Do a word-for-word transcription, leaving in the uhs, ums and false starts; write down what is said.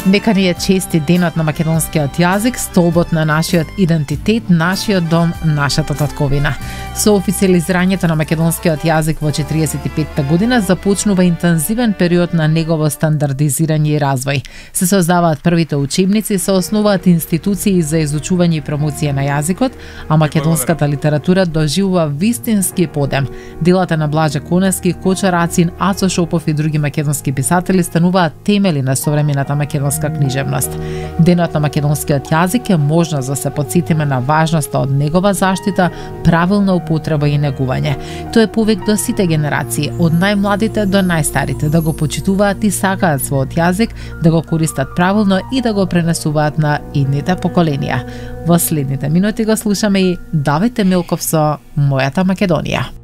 Нека ни е чести денот на македонскиот јазик, столбот на нашиот идентитет, нашиот дом, нашата татковина. Со официализирањето на македонскиот јазик во четириесет и петта година започнува интензивен период на негово стандардизирање и развој. Се создаваат првите учебници, се основаат институции за изучување и промоција на јазикот, а македонската литература доживува вистински подем. Делата на Блаже Коневски, Кочо Рацин, Ацо Шопов и други македонски писатели стануваат темели на современата македонска книжевност. Денот на македонскиот јазик е можност да се потсетиме на важноста од негова заштита, правилна употреба и негување. Тој е повик до сите генерации, од најмладите до најстарите, да го почитуваат и сакаат својот јазик, да го користат правилно и да го пренесуваат на идните поколенија. Во следните минути го слушаме и Давид Емилков со Мојата Македонија.